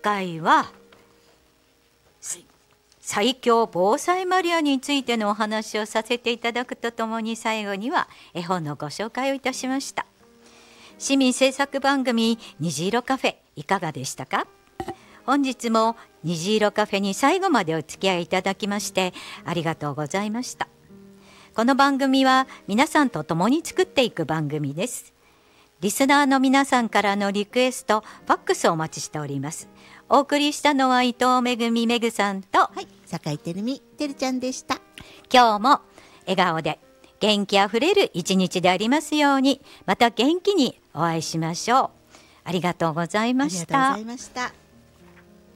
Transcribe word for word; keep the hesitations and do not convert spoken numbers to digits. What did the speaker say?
回は、はい、最強防災マリアについてのお話をさせていただくとともに、最後には絵本のご紹介をいたしました。市民制作番組虹色カフェいかがでしたか？本日も虹色カフェに最後までお付き合いいただきましてありがとうございました。この番組は皆さんと共に作っていく番組です。リスナーの皆さんからのリクエスト、ファックスをお待ちしております。お送りしたのは伊藤めぐみめぐさんと、はい、酒井てるみてるちゃんでした。 今日も笑顔で元気あふれる一日でありますように、また元気にお会いしましょう。ありがとうございました。 ありがとうございました。